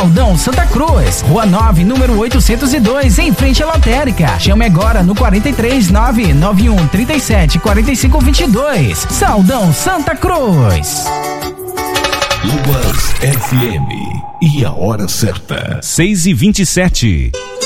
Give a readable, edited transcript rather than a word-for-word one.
Saldão Santa Cruz, Rua 9, número 802, em frente à lotérica. Chame agora no 43 991 37 45 22. Saldão Santa Cruz. Lubas FM e a hora certa 6h27.